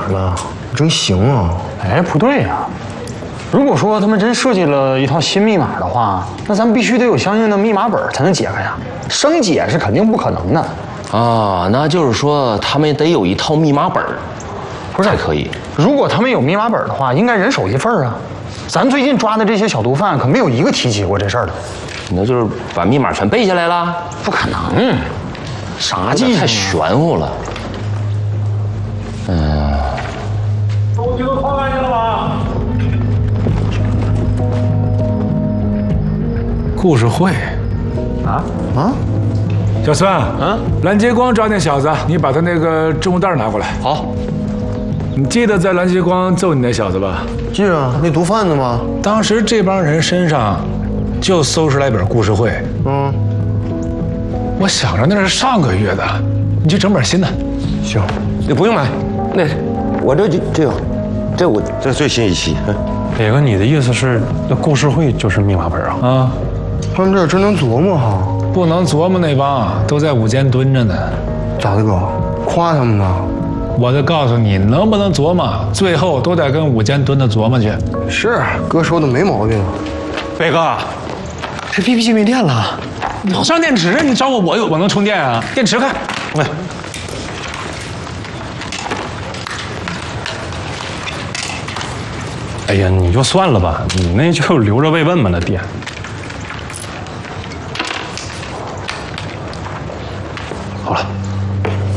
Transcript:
了，真行啊！ 哎，不对呀、如果说他们真设计了一套新密码的话，那咱们必须得有相应的密码本才能解开呀。生解是肯定不可能的。 啊，那就是说他们得有一套密码本儿， 不是才可以。 如果他们有密码本的话，应该人手一份啊。咱最近抓的这些小毒贩可没有一个提起过这事儿的。 那就是把密码全背下来了？ 不可能，啥技术？ 太玄乎了。 东西都掏干净了吗？ 故事会，小孙，蓝杰光抓那小子，你把他那个证物袋拿过来。 好， 你记得在蓝杰光揍你那小子吧？ 记着，那毒贩子吗？ 当时这帮人身上就搜出来一本故事会。我想着那是上个月的，你去整本新的。 行， 你不用买，那我这最新一期。 磊哥，你的意思是那故事会就是密码本啊？ 啊， 他们这真能琢磨哈？ 不能琢磨那帮都在午间蹲着呢。 咋的哥？夸他们呢？ 我就告诉你，能不能琢磨，最后都得跟午间蹲的琢磨去。 是，哥说的没毛病。 磊哥，这 PPT 没电了， 老上电池，你找我，我能充电啊？电池看， 喂，哎呀，你就算了吧，你那就留着慰问吧，那电。